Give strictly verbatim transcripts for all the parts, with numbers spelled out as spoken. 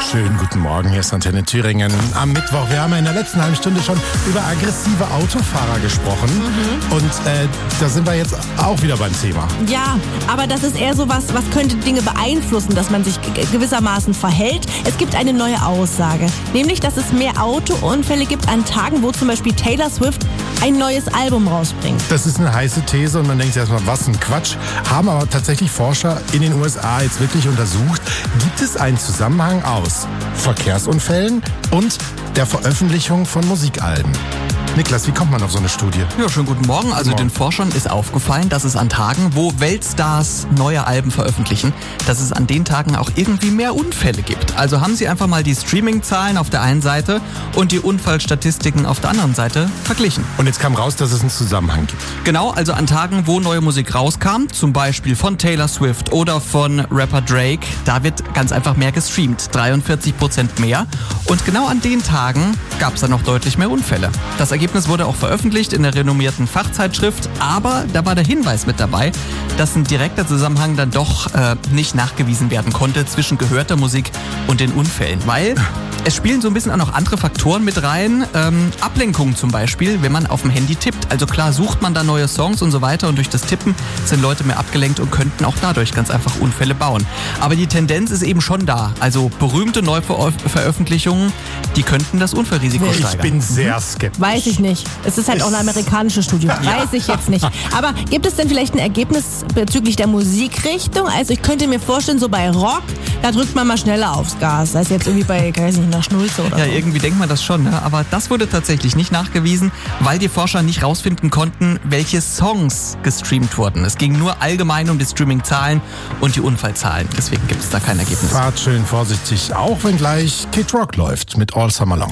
Schönen guten Morgen, hier ist Antenne Thüringen. Am Mittwoch, wir haben in der letzten halben Stunde schon über aggressive Autofahrer gesprochen. Mhm. Und äh, da sind wir jetzt auch wieder beim Thema. Ja, aber das ist eher so was, was könnte Dinge beeinflussen, dass man sich gewissermaßen verhält. Es gibt eine neue Aussage, nämlich, dass es mehr Autounfälle gibt an Tagen, wo zum Beispiel Taylor Swift ein neues Album rausbringt. Das ist eine heiße These und man denkt sich erstmal, was ein Quatsch. Haben aber tatsächlich Forscher in den U S A jetzt wirklich untersucht, gibt es einen Zusammenhang aus Verkehrsunfällen und der Veröffentlichung von Musikalben. Niklas, wie kommt man auf so eine Studie? Ja, schönen guten Morgen. Also Morgen. Den Forschern ist aufgefallen, dass es an Tagen, wo Weltstars neue Alben veröffentlichen, dass es an den Tagen auch irgendwie mehr Unfälle gibt. Also haben sie einfach mal die Streaming-Zahlen auf der einen Seite und die Unfallstatistiken auf der anderen Seite verglichen. Und jetzt kam raus, dass es einen Zusammenhang gibt. Genau, also an Tagen, wo neue Musik rauskam, zum Beispiel von Taylor Swift oder von Rapper Drake, da wird ganz einfach mehr gestreamt, dreiundvierzig Prozent mehr. Und genau an den Tagen gab es dann noch deutlich mehr Unfälle. Das Ergebnis wurde auch veröffentlicht in der renommierten Fachzeitschrift, aber da war der Hinweis mit dabei, dass ein direkter Zusammenhang dann doch äh, nicht nachgewiesen werden konnte zwischen gehörter Musik und den Unfällen, weil es spielen so ein bisschen auch noch andere Faktoren mit rein. Ähm, Ablenkung zum Beispiel, wenn man auf dem Handy tippt. Also klar sucht man da neue Songs und so weiter und durch das Tippen sind Leute mehr abgelenkt und könnten auch dadurch ganz einfach Unfälle bauen. Aber die Tendenz ist eben schon da. Also berühmte Neuveröffentlichungen, die könnten das Unfallrisiko ich steigern. Ich bin sehr skeptisch. Weiß ich nicht. Es ist halt auch eine amerikanische Studie. Weiß ich jetzt nicht. Aber gibt es denn vielleicht ein Ergebnis bezüglich der Musikrichtung? Also ich könnte mir vorstellen, so bei Rock, da drückt man mal schneller aufs Gas. Das ist jetzt irgendwie bei, weiß nicht, einer Schnulze oder Ja, so. irgendwie denkt man das schon, ne? Aber das wurde tatsächlich nicht nachgewiesen, weil die Forscher nicht rausfinden konnten, welche Songs gestreamt wurden. Es ging nur allgemein um die Streaming-Zahlen und die Unfallzahlen. Deswegen gibt es da kein Ergebnis. Fahrt schön vorsichtig, auch wenn gleich Kid Rock läuft mit All Summer Long.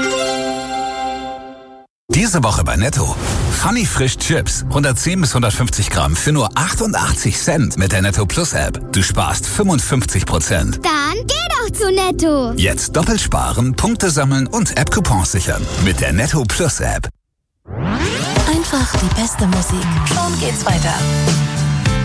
Diese Woche bei Netto. Funny Frisch Chips. hundertzehn bis hundertfünfzig Gramm für nur achtundachtzig Cent mit der Netto Plus App. Du sparst fünfundfünfzig Prozent. Dann geh doch zu Netto. Jetzt doppelt sparen, Punkte sammeln und App-Coupons sichern. Mit der Netto Plus App. Einfach die beste Musik. Schon geht's weiter.